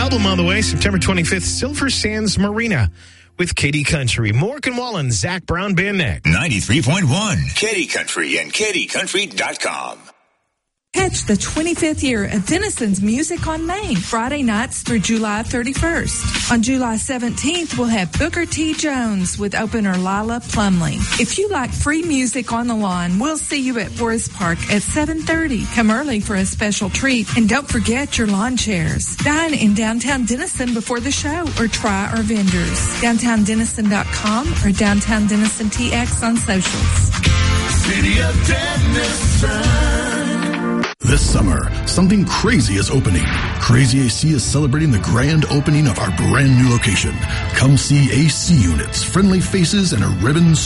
Album on the way, September 25th, Silver Sands Marina with Katy Country. Morgan Wallen, Zach Brown Band next. 93.1, Katy Country and katycountry.com. Catch the 25th year of Denison's Music on Main, Friday nights through July 31st. On July 17th, we'll have Booker T. Jones with opener Lila Plumley. If you like free music on the lawn, we'll see you at Forest Park at 7:30. Come early for a special treat, and don't forget your lawn chairs. Dine in downtown Denison before the show or try our vendors. DowntownDenison.com or Downtown Denison TX on socials. City of Denison. This summer, something crazy is opening. Crazy AC is celebrating the grand opening of our brand new location. Come see AC units, friendly faces, and a ribbon